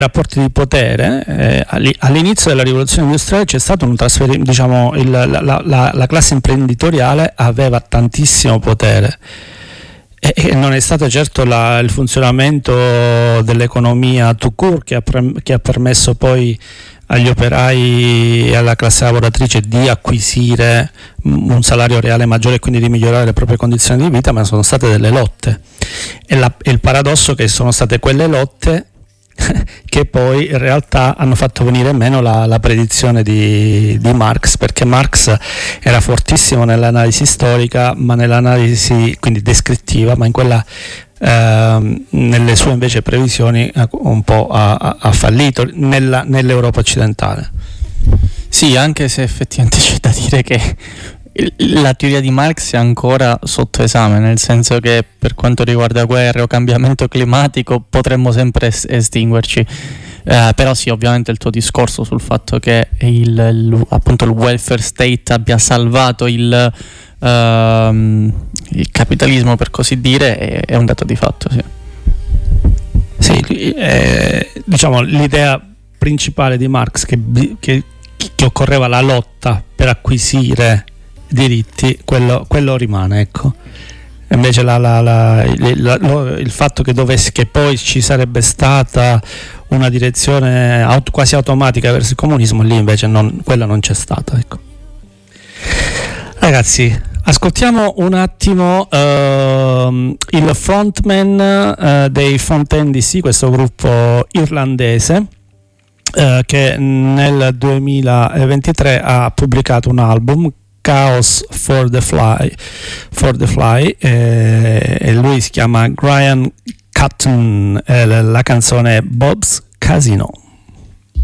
rapporti di potere, all'inizio della rivoluzione industriale c'è stato un trasferimento, diciamo, la classe imprenditoriale aveva tantissimo potere e non è stato certo il funzionamento dell'economia tout court che ha permesso poi agli operai e alla classe lavoratrice di acquisire un salario reale maggiore e quindi di migliorare le proprie condizioni di vita, ma sono state delle lotte e il paradosso è che sono state quelle lotte che poi in realtà hanno fatto venire meno la predizione di Marx, perché Marx era fortissimo nell'analisi storica, ma nell'analisi quindi descrittiva, ma in quella nelle sue invece previsioni un po' ha fallito nell'Europa occidentale. Sì, anche se effettivamente c'è da dire che la teoria di Marx è ancora sotto esame, nel senso che per quanto riguarda guerre o cambiamento climatico potremmo sempre estinguerci, però sì, ovviamente il tuo discorso sul fatto che appunto il welfare state abbia salvato il capitalismo, per così dire, è un dato di fatto, sì. Sì, diciamo l'idea principale di Marx che occorreva la lotta per acquisire diritti, quello rimane, ecco. Invece il fatto che poi ci sarebbe stata una direzione quasi automatica verso il comunismo, lì invece quella non c'è stata, ecco. Ragazzi, ascoltiamo un attimo il frontman dei Fontaine DC, questo gruppo irlandese che nel 2023 ha pubblicato un album, Chaos for the Fly, e lui si chiama Brian Cotton, la canzone è Bob's Casino.